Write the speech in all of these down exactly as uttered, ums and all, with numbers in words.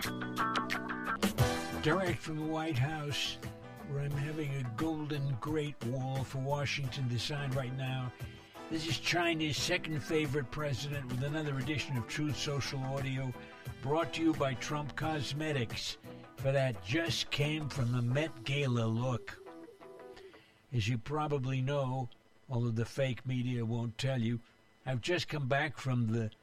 Direct from the White House, where I'm having a golden Great Wall for Washington to sign right now. This is China's second favorite president with another edition of Truth Social Audio, brought to you by Trump Cosmetics, for that just came from the Met Gala look. As you probably know, although the fake media won't tell you, I've just come back from the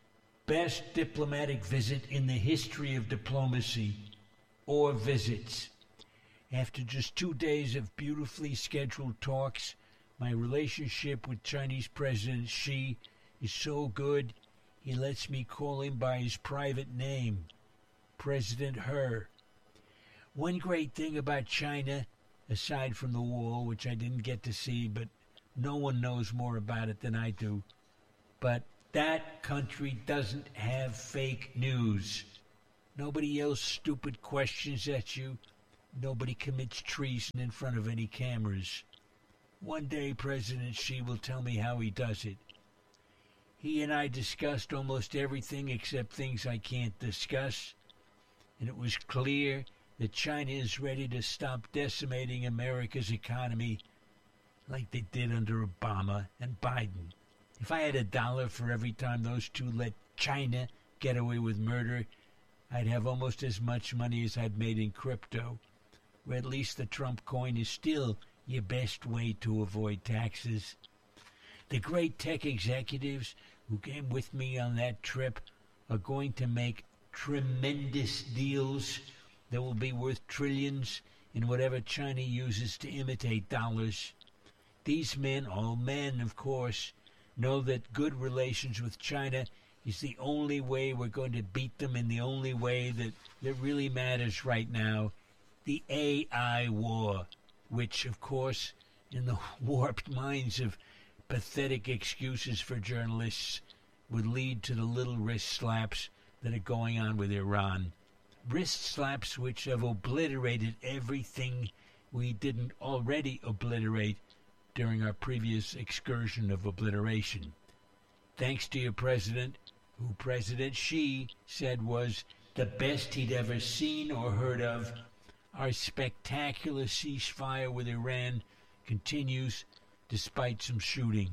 best diplomatic visit in the history of diplomacy, or visits. After just two days of beautifully scheduled talks, my relationship with Chinese President Xi is so good, he lets me call him by his private name, President He. One great thing about China, aside from the wall, which I didn't get to see, but no one knows more about it than I do, but that country doesn't have fake news. Nobody yells stupid questions at you. Nobody commits treason in front of any cameras. One day President Xi will tell me how he does it. He and I discussed almost everything except things I can't discuss, and it was clear that China is ready to stop decimating America's economy like they did under Obama and Biden. If I had a dollar for every time those two let China get away with murder, I'd have almost as much money as I've made in crypto, where at least the Trump coin is still your best way to avoid taxes. The great tech executives who came with me on that trip are going to make tremendous deals that will be worth trillions in whatever China uses to imitate dollars. These men, all men of course, know that good relations with China is the only way we're going to beat them in the only way that, that really matters right now, the A I war, which, of course, in the warped minds of pathetic excuses for journalists, would lead to the little wrist slaps that are going on with Iran. Wrist slaps which have obliterated everything we didn't already obliterate during our previous excursion of obliteration. Thanks to your president, who President Xi said was the best he'd ever seen or heard of, our spectacular ceasefire with Iran continues despite some shooting.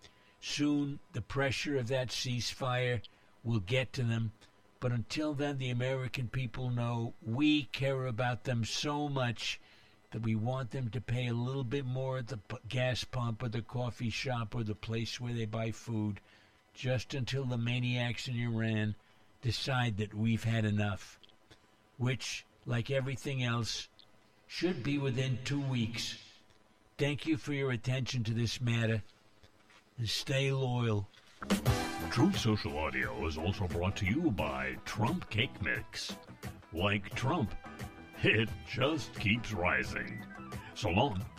Soon, the pressure of that ceasefire will get to them, but until then, the American people know we care about them so much that we want them to pay a little bit more at the p- gas pump or the coffee shop or the place where they buy food, just until the maniacs in Iran decide that we've had enough, which, like everything else, should be within two weeks. Thank you for your attention to this matter, and stay loyal. Truth Social Audio is also brought to you by Trump Cake Mix. Like Trump, it just keeps rising. So long.